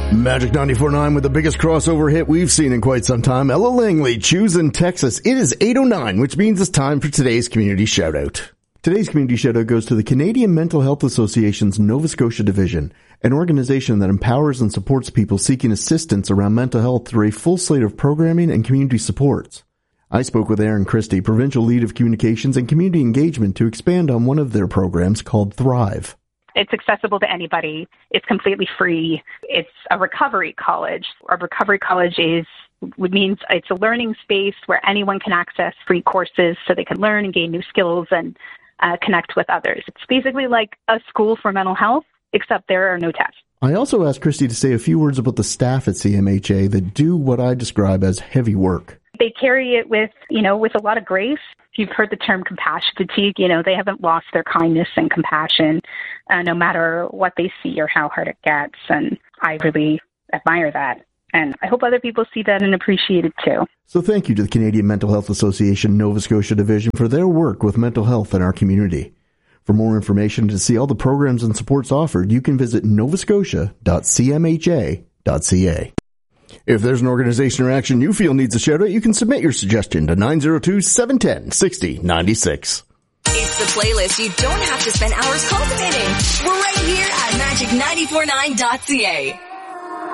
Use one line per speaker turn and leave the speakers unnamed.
Magic 94.9 with the biggest crossover hit we've seen in quite some time. Ella Langley, choosing Texas. It is 8:09, which means it's time for today's community shout-out. Today's community shout-out goes to the Canadian Mental Health Association's Nova Scotia Division, an organization that empowers and supports people seeking assistance around mental health through a full slate of programming and community supports. I spoke with Erin Christie, Provincial Lead of Communications and Community Engagement, to expand on one of their programs called Thrive.
It's accessible to anybody. It's completely free. It's a recovery college. A recovery college means it's a learning space where anyone can access free courses so they can learn and gain new skills and connect with others. It's basically like a school for mental health, except there are no tests.
I also asked Christie to say a few words about the staff at CMHA that do what I describe as heavy work.
They carry it with a lot of grace. You've heard the term compassion fatigue. They haven't lost their kindness and compassion, no matter what they see or how hard it gets. And I really admire that. And I hope other people see that and appreciate it too.
So thank you to the Canadian Mental Health Association Nova Scotia Division for their work with mental health in our community. For more information to see all the programs and supports offered, you can visit novascotia.cmha.ca. If there's an organization or action you feel needs a shout-out, you can submit your suggestion to 902-710-6096.
It's the playlist you don't have to spend hours cultivating. We're right here at magic949.ca.